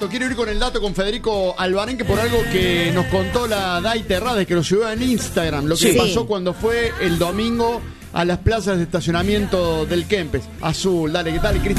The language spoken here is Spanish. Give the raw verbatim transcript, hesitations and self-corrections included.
dato, quiero ir con el dato con Federico Albarenque por algo que nos contó la Dai Terrades, que lo subió en Instagram, lo que Sí. pasó cuando fue el domingo a las plazas de estacionamiento del Kempes. Azul, dale, ¿qué tal, Cristian?